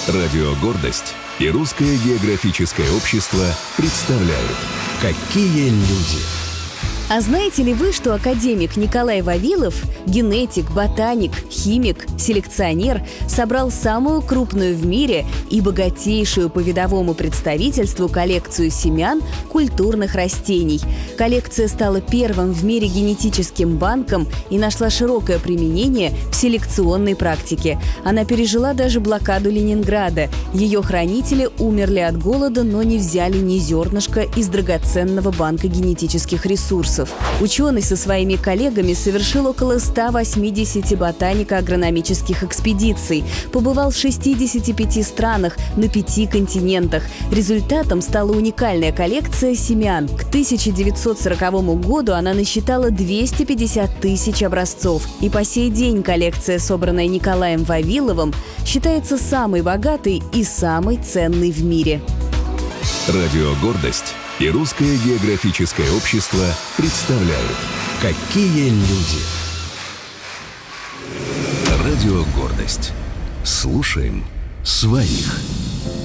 Радио «Гордость» и Русское географическое общество представляют «Какие люди». А знаете ли вы, что академик Николай Вавилов, генетик, ботаник, химик, селекционер, собрал самую крупную в мире и богатейшую по видовому представительству коллекцию семян культурных растений? Коллекция стала первым в мире генетическим банком и нашла широкое применение в селекционной практике. Она пережила даже блокаду Ленинграда. Ее хранители умерли от голода, но не взяли ни зернышка из драгоценного банка генетических ресурсов. Ученый со своими коллегами совершил около 180 ботанико-агрономических экспедиций, побывал в 65 странах на 5 континентах. Результатом стала уникальная коллекция семян. К 1940 году она насчитала 250 тысяч образцов. И по сей день коллекция, собранная Николаем Вавиловым, считается самой богатой и самой ценной в мире. Радио «Гордость» и Русское географическое общество представляют «Какие люди». Радио «Гордость». Слушаем своих.